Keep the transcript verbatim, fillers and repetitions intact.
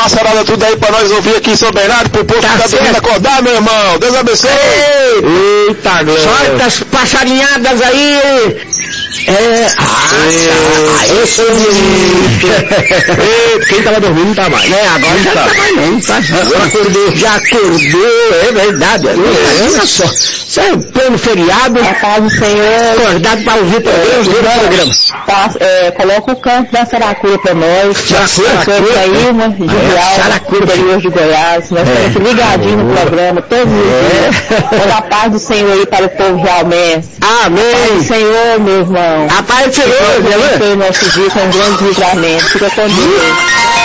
passarada tudo aí pra nós ouvir aqui em São Bernardo, pro povo tá que tá dormindo acordar, meu irmão. Deus abençoe. Ei, eita, glória. Solta as passarinhadas aí. É, ah, esse quem tava dormindo não tá mais. É, agora já tá mais não, tá? Já acordou, já acordou, é verdade. Olha só, isso é pleno feriado. A paz do Senhor. Acordado pra ouvir pra Deus, Deus no programa. É, coloca o canto da Saracura pra nós. Saracura aí, uma Julial, Saracura de Goiás. Nós estamos aqui ligadinhos no programa, todos os dias. Toda a paz do Senhor aí para o povo realmente. Amém. A paz do Senhor, meu irmão. A paz do Senhor, Deus abençoe o nosso dia com um grande livramento. Fica com Deus.